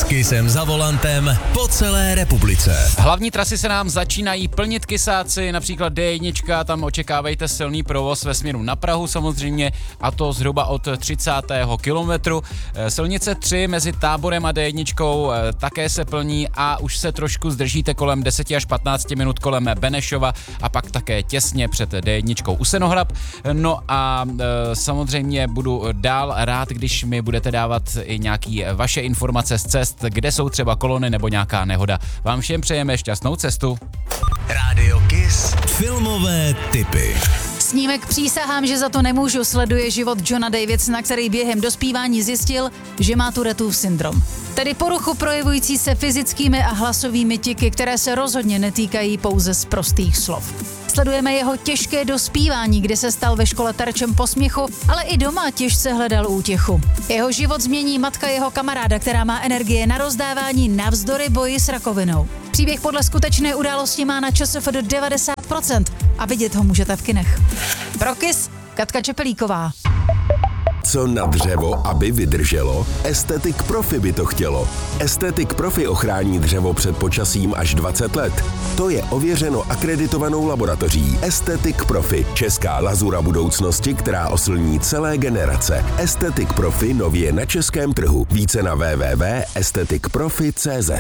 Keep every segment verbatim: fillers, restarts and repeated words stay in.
Kysem za volantem po celé republice. Hlavní trasy se nám začínají plnit kysáci, například D jedna, tam očekávejte silný provoz ve směru na Prahu samozřejmě, a to zhruba od třicátého kilometru. Silnice tři mezi Táborem a D jedna také se plní a už se trošku zdržíte kolem deset až patnáct minut kolem Benešova a pak také těsně před D jedna u Senohrab. No a e, samozřejmě budu dál rád, když mi budete dávat i nějaký vaše informace z cest, kde jsou třeba kolony nebo nějaká nehoda. Vám všem přejeme šťastnou cestu. Rádio Kiss. Filmové tipy. Snímek Přísahám, že za to nemůžu, sleduje život Johna Davidsona, který během dospívání zjistil, že má Tourettův syndrom. Tedy poruchu projevující se fyzickými a hlasovými tiky, které se rozhodně netýkají pouze z prostých slov. Sledujeme jeho těžké dospívání, kdy se stal ve škole terčem posměchu, ale i doma těžce hledal útěchu. Jeho život změní matka jeho kamaráda, která má energie na rozdávání navzdory boji s rakovinou. Příběh podle skutečné události má na ČSFD devadesát procent a vidět ho můžete v kinech. Pro Kiss, Katka Čepelíková. Co na dřevo, aby vydrželo? Aesthetic Profi by to chtělo. Aesthetic Profi ochrání dřevo před počasím až dvacet let. To je ověřeno akreditovanou laboratoří Aesthetic Profi, česká lazura budoucnosti, která oslní celé generace. Aesthetic Profi nově na českém trhu. Více na w w w tečka aesthetic profi tečka c z.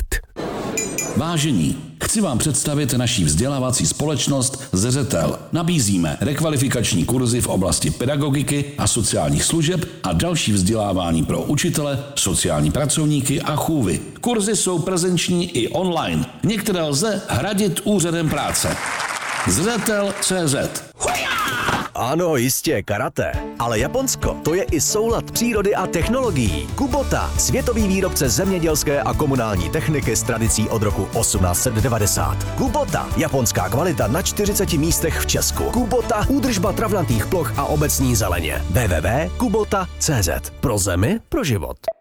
Vážení, chci vám představit naší vzdělávací společnost Zřetel. Nabízíme rekvalifikační kurzy v oblasti pedagogiky a sociálních služeb a další vzdělávání pro učitele, sociální pracovníky a chůvy. Kurzy jsou prezenční i online. Některé lze hradit úřadem práce. Zřetel tečka cé zet. Ano, jistě, karate. Ale Japonsko, to je i soulad přírody a technologií. Kubota, světový výrobce zemědělské a komunální techniky s tradicí od roku osmnáct set devadesát. Kubota, japonská kvalita na čtyřiceti místech v Česku. Kubota, údržba travnatých ploch a obecní zeleně. w w w tečka kubota tečka cé zet. Pro zemi, pro život.